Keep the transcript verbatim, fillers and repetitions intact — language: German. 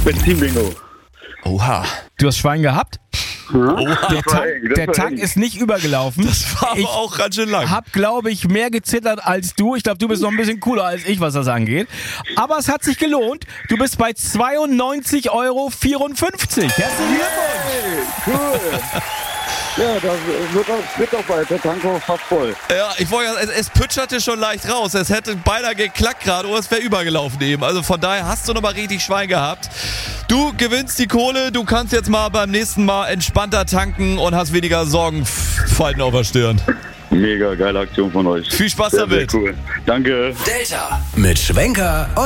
Benzin-Bingo. Oha. Du hast Schwein gehabt? Oha. Der Tank, der Tank ist nicht übergelaufen. Das war aber ich auch ganz schön lang. hab, glaube ich, mehr gezittert als du. Ich glaube, du bist noch ein bisschen cooler als ich, was das angeht. Aber es hat sich gelohnt. Du bist bei zweiundneunzig Euro vierundfünfzig. Herzlichen Glückwunsch. Hey, cool. Ja, das wird auch, wird auch bald. Der Tank war fast voll. Ja, ich wollte ja, es, es pütscherte schon leicht raus. Es hätte beinahe geklackt gerade oder es wäre übergelaufen eben. Also von daher hast du nochmal richtig Schwein gehabt. Du gewinnst die Kohle, du kannst jetzt mal beim nächsten Mal entspannter tanken und hast weniger Sorgenfalten auf der Stirn. Mega geile Aktion von euch. Viel Spaß Sehr, damit. sehr cool. Danke. Delta mit Schwenker